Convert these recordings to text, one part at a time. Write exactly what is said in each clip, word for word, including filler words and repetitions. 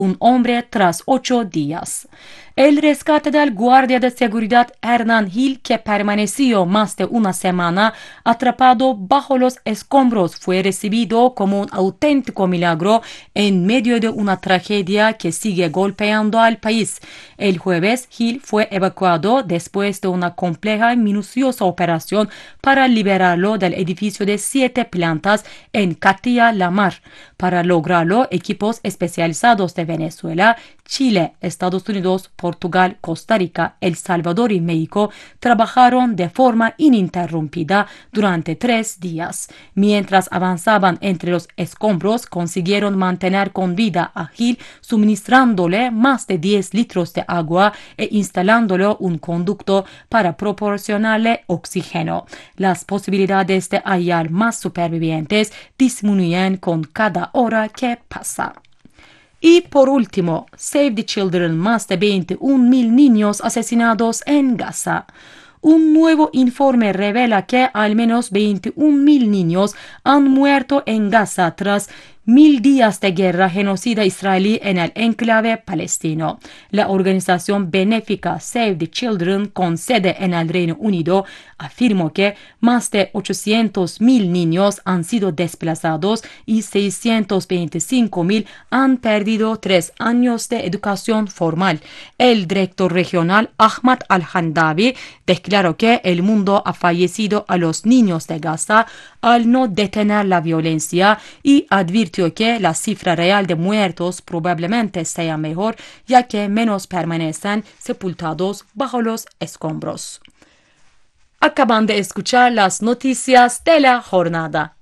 un hombre tras ocho días. El rescate del guardia de seguridad Hernán Gil, que permaneció más de una semana atrapado bajo los escombros, fue recibido como un auténtico milagro en medio de una tragedia que sigue golpeando al país. El jueves, Gil fue evacuado después de una compleja y minuciosa operación para liberarlo del edificio de siete plantas en Castilla-La Mar. Para lograrlo, equipos especializados de Venezuela, Chile, Estados Unidos, Portugal, Costa Rica, El Salvador y México trabajaron de forma ininterrumpida durante tres días. Mientras avanzaban entre los escombros, consiguieron mantener con vida a Gil, suministrándole más de diez litros de agua e instalándole un conducto para proporcionarle oxígeno. Las posibilidades de hallar más supervivientes disminuyen con cada hora que pasa. Y por último, Save the Children, más de veintiún mil niños asesinados en Gaza. Un nuevo informe revela que al menos veintiún mil niños han muerto en Gaza tras mil días de guerra genocida israelí en el enclave palestino. La organización benéfica Save the Children, con sede en el Reino Unido, afirmó que más de ochocientos mil niños han sido desplazados y seiscientos veinticinco mil han perdido tres años de educación formal. El director regional Ahmad Al-Handabi declaró que el mundo ha fallecido a los niños de Gaza al no detener la violencia y advirtió que la cifra real de muertos probablemente sea mejor, ya que menos permanecen sepultados bajo los escombros. Acaban de escuchar las noticias de la jornada.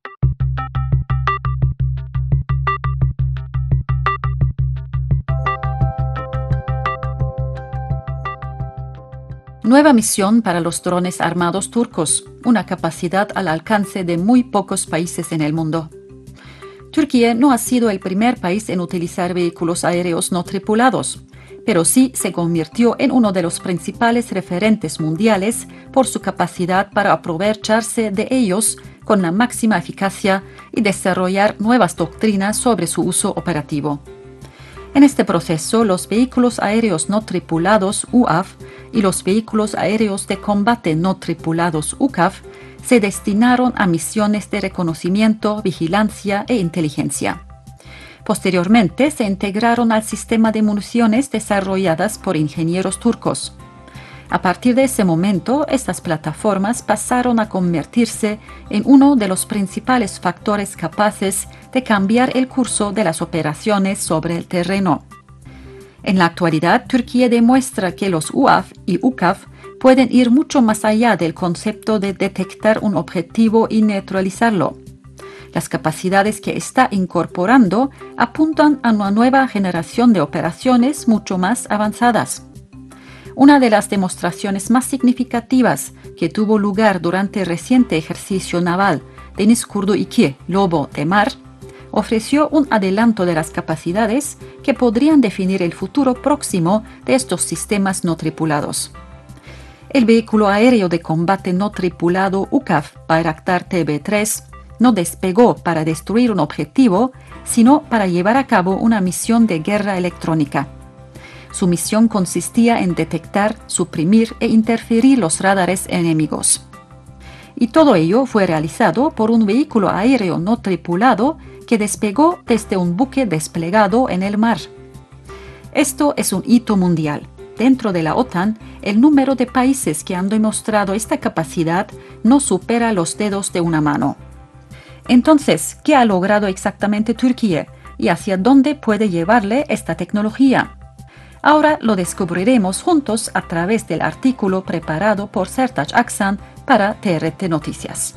Nueva misión para los drones armados turcos, una capacidad al alcance de muy pocos países en el mundo. Turquía no ha sido el primer país en utilizar vehículos aéreos no tripulados, pero sí se convirtió en uno de los principales referentes mundiales por su capacidad para aprovecharse de ellos con la máxima eficacia y desarrollar nuevas doctrinas sobre su uso operativo. En este proceso, los vehículos aéreos no tripulados U A V y los vehículos aéreos de combate no tripulados U C A V se destinaron a misiones de reconocimiento, vigilancia e inteligencia. Posteriormente, se integraron al sistema de municiones desarrolladas por ingenieros turcos. A partir de ese momento, estas plataformas pasaron a convertirse en uno de los principales factores capaces de cambiar el curso de las operaciones sobre el terreno. En la actualidad, Turquía demuestra que los U A V y U C A V pueden ir mucho más allá del concepto de detectar un objetivo y neutralizarlo. Las capacidades que está incorporando apuntan a una nueva generación de operaciones mucho más avanzadas. Una de las demostraciones más significativas que tuvo lugar durante el reciente ejercicio naval Denizkurdu iki, Lobo de Mar, ofreció un adelanto de las capacidades que podrían definir el futuro próximo de estos sistemas no tripulados. El vehículo aéreo de combate no tripulado U C A V Bayraktar T B tres no despegó para destruir un objetivo, sino para llevar a cabo una misión de guerra electrónica. Su misión consistía en detectar, suprimir e interferir los radares enemigos. Y todo ello fue realizado por un vehículo aéreo no tripulado que despegó desde un buque desplegado en el mar. Esto es un hito mundial. Dentro de la OTAN, el número de países que han demostrado esta capacidad no supera los dedos de una mano. Entonces, ¿qué ha logrado exactamente Turquía y hacia dónde puede llevarle esta tecnología? Ahora lo descubriremos juntos a través del artículo preparado por Sertaç Aksan para T R T Noticias.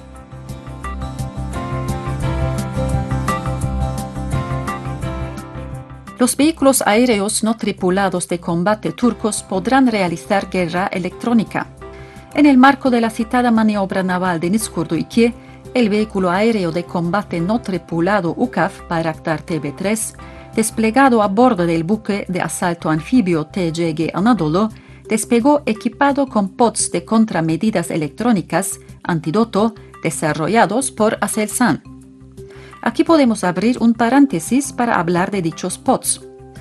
Los vehículos aéreos no tripulados de combate turcos podrán realizar guerra electrónica. En el marco de la citada maniobra naval de Denizkurdu iki, el vehículo aéreo de combate no tripulado U C A V Bayraktar T B tres, desplegado a bordo del buque de asalto anfibio T G G Anadolu, despegó equipado con pods de contramedidas electrónicas, antídoto, desarrollados por Aselsan. Aquí podemos abrir un paréntesis para hablar de dichos pods.